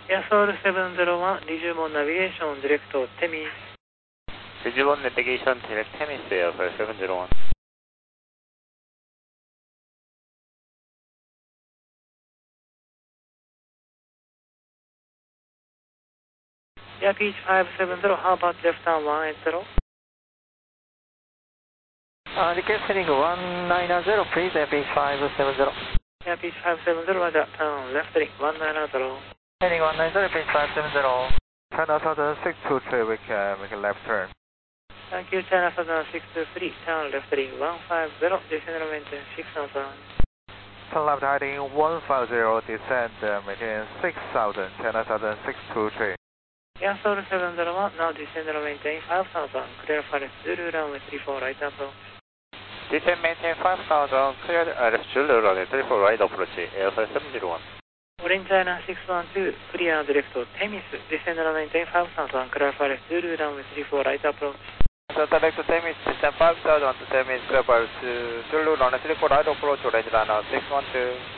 Airsoul 701, Digimon Navigation, Direct Temis. Digimon Navigation, Direct Temis, Airsoul 701. Yeah, Peach 570, how about left turn 180? Request heading 190, please, Peach 570. Yeah, Peach 570, roger, turn left heading 190. Heading 190, Peach 570. China Southern 623, we can make a left turn. Thank you, China Southern 623, turn left heading 150, descend and maintain 6000. Turn left heading 150, descend, maintain 6000, China Southern 623. Airsoul 701, now descend and maintain 5000, clear for Zulu runway 34 right approach. Descend maintain 5000, clear left Zulu runway 34 right approach, Airsoul 701. Orange China 612, clear direct Temis, descend and maintain 5000, clear for Zulu runway 34 right approach. So direct Temis, descend 5000 to Temis, clear for Zulu runway 34 right approach, Orange China 612.